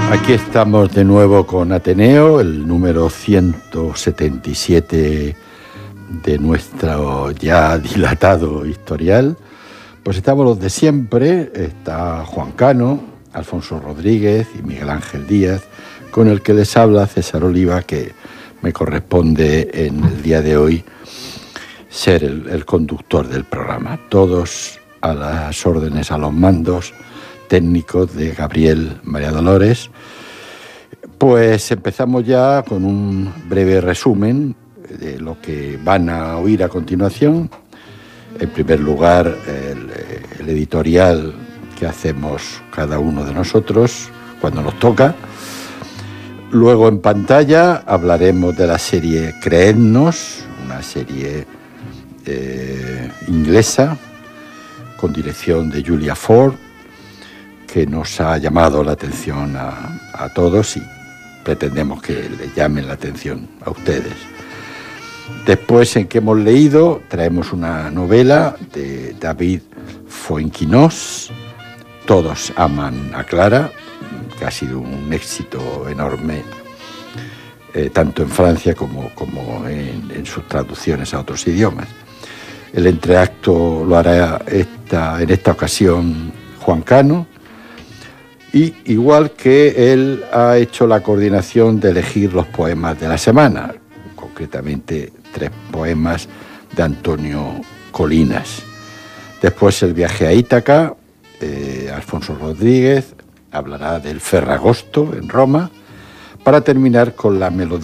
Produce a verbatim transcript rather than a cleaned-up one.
Aquí estamos de nuevo con Ateneo, el número ciento setenta y siete de nuestro ya dilatado historial. Pues estamos los de siempre, está Juan Cano, Alfonso Rodríguez y Miguel Ángel Díaz, con el que les habla César Oliva, que me corresponde en el día de hoy ser el, el conductor del programa. Todos a las órdenes, a los mandos técnicos de Gabriel María Dolores. Pues empezamos ya con un breve resumen de lo que van a oír a continuación. En primer lugar, el, el editorial que hacemos cada uno de nosotros cuando nos toca. Luego en pantalla hablaremos de la serie Creednos, una serie eh, inglesa con dirección de Julia Ford, que nos ha llamado la atención a, a todos y pretendemos que le llamen la atención a ustedes. Después, en que hemos leído, traemos una novela de David Fuenquinos, Todos aman a Clara, que ha sido un éxito enorme, eh, tanto en Francia como, como en, en sus traducciones a otros idiomas. El entreacto lo hará esta, en esta ocasión Juan Cano, y igual que él ha hecho la coordinación de elegir los poemas de la semana, concretamente tres poemas de Antonio Colinas. Después el viaje a Ítaca, eh, Alfonso Rodríguez hablará del Ferragosto en Roma, para terminar con la melodía